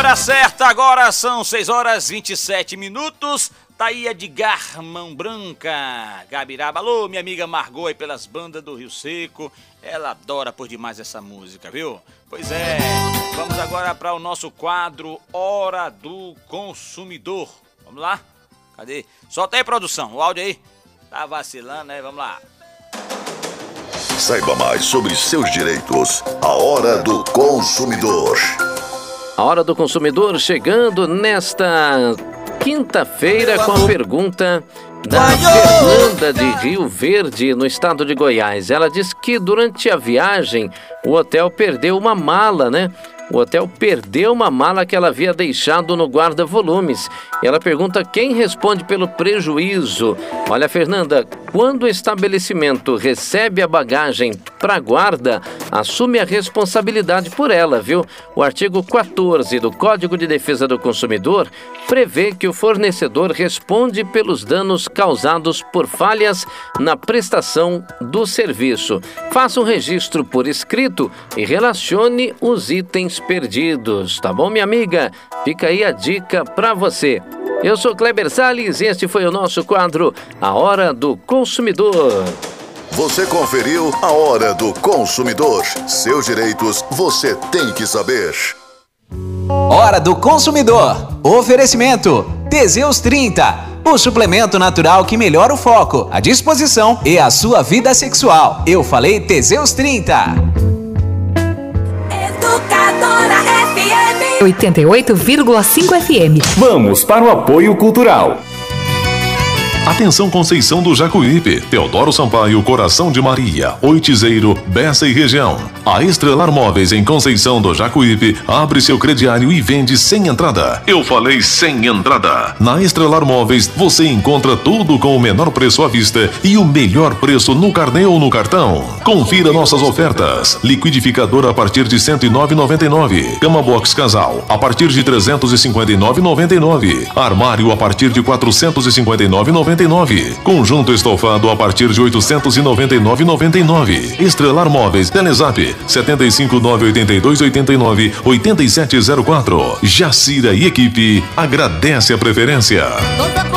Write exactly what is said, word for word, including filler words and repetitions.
hora certa agora são seis horas e vinte e sete minutos. Tá aí Edgar Mão Branca, Gabiraba. Alô, minha amiga Margot aí pelas bandas do Rio Seco. Ela adora por demais essa música, viu? Pois é, vamos agora para o nosso quadro Hora do Consumidor. Vamos lá? Cadê? Solta aí, produção, o áudio aí. Tá vacilando, né? Vamos lá. Saiba mais sobre seus direitos. A Hora do Consumidor. A Hora do Consumidor chegando nesta quinta-feira com a pergunta da Fernanda de Rio Verde, no estado de Goiás. Ela diz que durante a viagem o hotel perdeu uma mala, né? O hotel perdeu uma mala que ela havia deixado no guarda-volumes. E ela pergunta quem responde pelo prejuízo. Olha, Fernanda, quando o estabelecimento recebe a bagagem para guarda, assume a responsabilidade por ela, viu? O artigo quatorze do Código de Defesa do Consumidor prevê que o fornecedor responde pelos danos causados por falhas na prestação do serviço. Faça um registro por escrito e relacione os itens perdidos, tá bom, minha amiga? Fica aí a dica para você. Eu sou Kleber Salles e este foi o nosso quadro A Hora do Consumidor. Você conferiu A Hora do Consumidor. Seus direitos você tem que saber. Hora do Consumidor. Oferecimento Teseus trinta, o suplemento natural que melhora o foco, a disposição e a sua vida sexual. Eu falei Teseus trinta. Educadora F M oitenta e oito vírgula cinco F M. Vamos para o apoio cultural. Atenção Conceição do Jacuípe, Teodoro Sampaio, Coração de Maria, Oitizeiro, Bessa e região. A Estrelar Móveis em Conceição do Jacuípe abre seu crediário e vende sem entrada. Eu falei sem entrada. Na Estrelar Móveis você encontra tudo com o menor preço à vista e o melhor preço no carnê ou no cartão. Confira nossas ofertas. Liquidificador a partir de cento e nove reais e noventa e nove centavos. Cama Box Casal a partir de trezentos e cinquenta e nove reais e noventa e nove centavos. Armário a partir de quatrocentos e cinquenta e nove reais e noventa e nove centavos. Conjunto estofado a partir de oitocentos e noventa e nove reais e noventa e nove centavos. Estrelar Móveis, Telezap sete cinco nove oito dois oito nove oito sete zero quatro. Jacira e equipe agradece a preferência.